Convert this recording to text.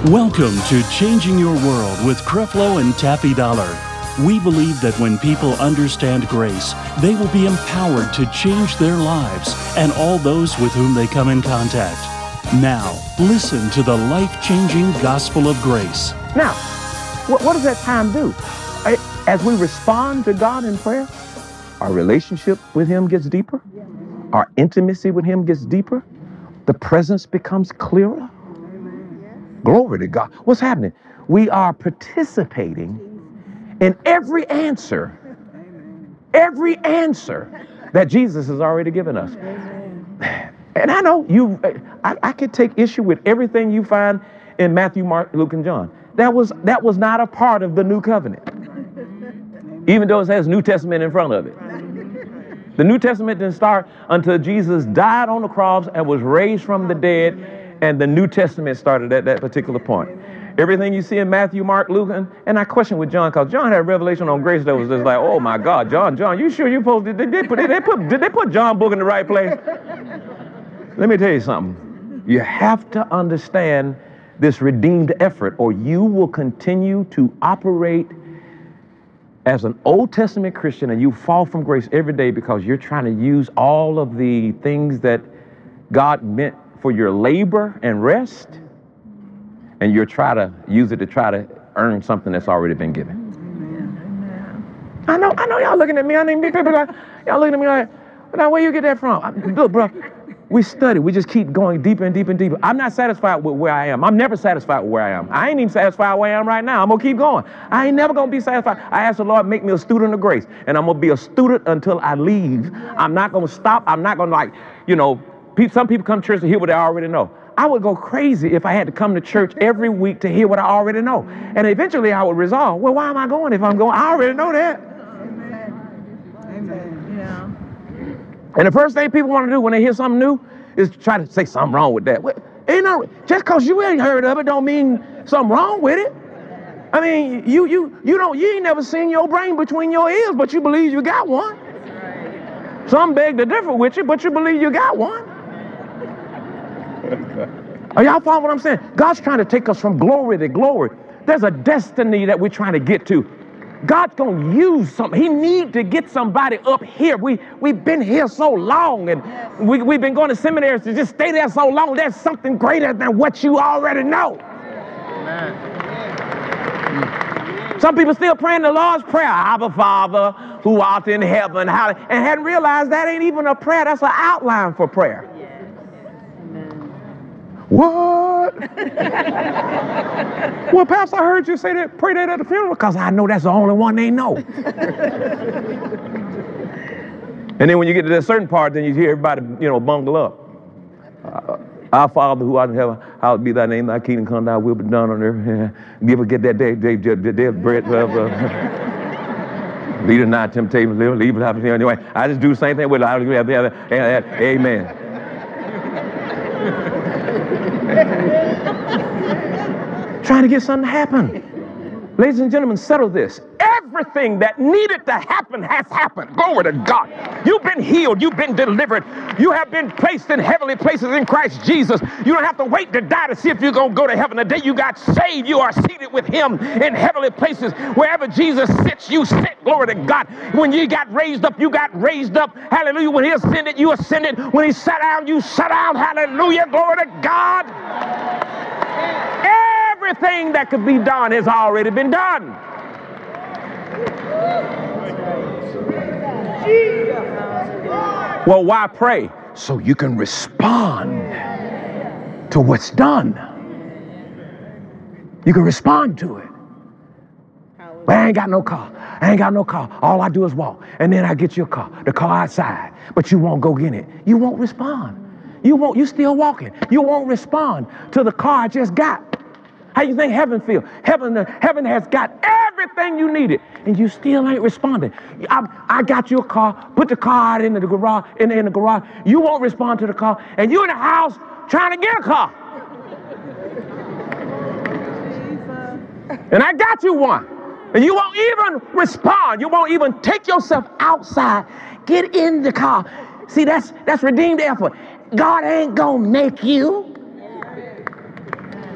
Welcome to Changing Your World with Creflo and Taffy Dollar. We believe that when people understand grace, they will be empowered to change their lives and all those with whom they come in contact. Now, listen to the life-changing gospel of grace. Now, what does that time do? As we respond to God in prayer, our relationship with Him gets deeper. Our intimacy with Him gets deeper. The presence becomes clearer. Glory to God. What's happening? We are participating in every answer that Jesus has already given us. And I know I could take issue with everything you find in Matthew, Mark, Luke, and John. That was not a part of the new covenant, even though it has New Testament in front of it. The New Testament didn't start until Jesus died on the cross and was raised from the dead, and the New Testament started at that particular point. Everything you see in Matthew, Mark, Luke, and I question with John, because John had a revelation on grace that was just like, oh my God, John, you sure you supposed to, did they put John's book in the right place? Let me tell you something. You have to understand this redeemed effort, or you will continue to operate as an Old Testament Christian, and you fall from grace every day because you're trying to use all of the things that God meant for your labor and rest, and you're trying to use it to try to earn something that's already been given. I know y'all looking at me. I mean, people like, y'all looking at me like, now where you get that from? Look, bro, we study. We just keep going deeper and deeper and deeper. I'm not satisfied with where I am. I'm never satisfied with where I am. I ain't even satisfied where I am right now. I'm going to keep going. I ain't never going to be satisfied. I asked the Lord, make me a student of grace, and I'm going to be a student until I leave. I'm not going to stop. I'm not going to some people come to church to hear what they already know. I would go crazy if I had to come to church every week to hear what I already know. And eventually I would resolve, well, why am I going if I'm going? I already know that. Amen. Yeah. And the first thing people want to do when they hear something new is try to say something wrong with that. Just because you ain't heard of it don't mean something wrong with it. I mean, you ain't never seen your brain between your ears, but you believe you got one. Some beg to differ with you, but you believe you got one. Are y'all following what I'm saying? God's trying to take us from glory to glory. There's a destiny that we're trying to get to. God's going to use something. He needs to get somebody up here. We've been here so long, and we've been going to seminaries to just stay there so long. There's something greater than what you already know. Amen. Some people still praying the Lord's Prayer, Abba Father, who art in heaven, and hadn't realized that ain't even a prayer. That's an outline for prayer. What? Well, Pastor, I heard you say that, pray that at the funeral, because I know that's the only one they know. And then when you get to that certain part, then you hear everybody, bungle up. Our Father who art in heaven, hallowed be thy name, thy kingdom come, thy will be done on earth. Get that day bread. Lead us not temptation, leave us out. Anyway, I just do the same thing with amen. Trying to get something to happen. Ladies and gentlemen, settle this. Everything that needed to happen has happened. Glory to God. You've been healed. You've been delivered. You have been placed in heavenly places in Christ Jesus. You don't have to wait to die to see if you're going to go to heaven. The day you got saved, you are seated with Him in heavenly places. Wherever Jesus sits, you sit. Glory to God. When you got raised up, you got raised up. Hallelujah. When He ascended, you ascended. When He sat down, you sat down. Hallelujah. Glory to God. Everything that could be done has already been done. Well, why pray? So you can respond to what's done. You can respond to it. Well, I ain't got no car. All I do is walk. And then I get your car, the car outside. But you won't go get it. You won't respond. You still walking. You won't respond to the car I just got. How you think heaven feel? Heaven has got everything you needed, and you still ain't responding. I got your car, put the car out into the garage, in the garage. You won't respond to the car, and you in the house trying to get a car. And I got you one, and you won't even respond. You won't even take yourself outside. Get in the car. See, that's redeemed effort. God ain't gonna make you.